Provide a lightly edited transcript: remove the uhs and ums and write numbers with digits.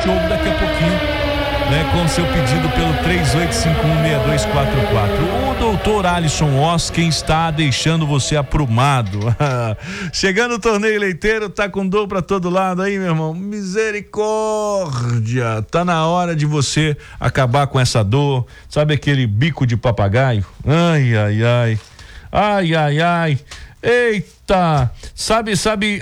te ouve daqui a pouquinho, né, com o seu pedido pelo 38516244. O doutor Alisson Osken está deixando você aprumado. Chegando o torneio leiteiro, tá com dor pra todo lado aí, meu irmão. Misericórdia! Tá na hora de você acabar com essa dor. Sabe aquele bico de papagaio? Ai, ai, ai. Ai, ai, ai. Eita! Sabe